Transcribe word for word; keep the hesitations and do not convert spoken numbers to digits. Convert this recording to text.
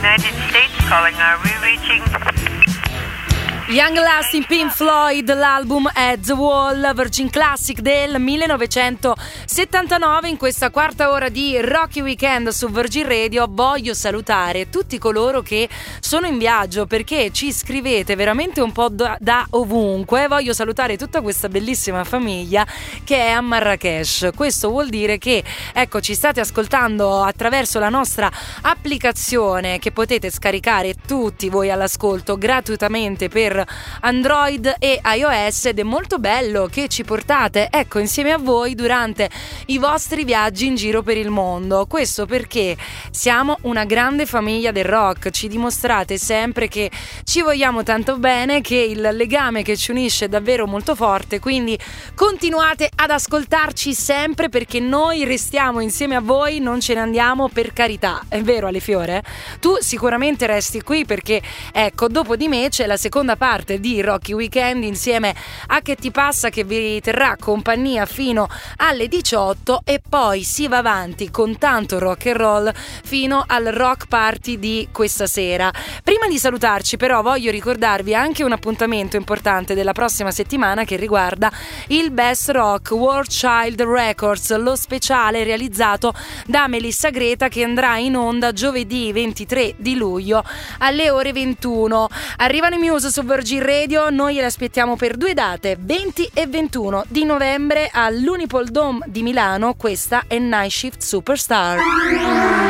United States calling. Are we reaching? Young Lasting, Pink Floyd, l'album è The Wall, Virgin Classic del millenovecentosettantanove. In questa quarta ora di Rocky Weekend su Virgin Radio voglio salutare tutti coloro che sono in viaggio, perché ci scrivete veramente un po' da, da ovunque. Voglio salutare tutta questa bellissima famiglia che è a Marrakesh. Questo vuol dire che, ecco, ci state ascoltando attraverso la nostra applicazione che potete scaricare tutti voi all'ascolto gratuitamente per Android e iOS, ed è molto bello che ci portate, ecco, insieme a voi durante i vostri viaggi in giro per il mondo. Questo perché siamo una grande famiglia del rock, ci dimostrate sempre che ci vogliamo tanto bene, che il legame che ci unisce è davvero molto forte, quindi continuate ad ascoltarci sempre, perché noi restiamo insieme a voi, non ce ne andiamo, per carità. È vero, Alefiore? Tu sicuramente resti qui perché, ecco, dopo di me c'è la seconda parte parte di Rocky Weekend insieme a Che ti passa, che vi terrà compagnia fino alle diciotto, e poi si va avanti con tanto rock and roll fino al rock party di questa sera. Prima di salutarci però voglio ricordarvi anche un appuntamento importante della prossima settimana che riguarda il Best Rock World Child Records, lo speciale realizzato da Melissa Greta, che andrà in onda giovedì ventitré di luglio alle ore ventuno. Arrivano i Muse su Virgin Radio, noi le aspettiamo per due date, venti e ventuno di novembre all'Unipol Dome di Milano. Questa è Night Shift Superstar.